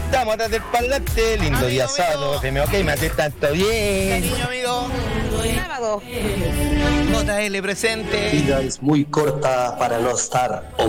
estamos atrás del parlante. Lindo Amigo día sábado, mío. FM OK, me hace tanto bien. Cariño, amigo. Sábado. JL presente. vida es muy corta para no estar